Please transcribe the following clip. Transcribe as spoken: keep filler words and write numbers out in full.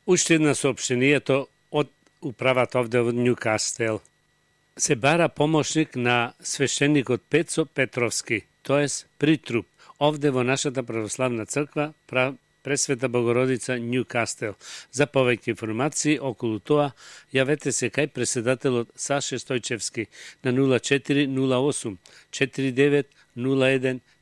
Уште една соопштението од управата овде во Њукастел. Се бара помошник на свештеникот Пецо Петровски, тоест притруп, овде во нашата православна црква, Пресвета Богородица Њукастел. За повеќе информации околу тоа, јавете се кај преседателот Саше Стојчевски на нула четири нула осум четири девет нула еден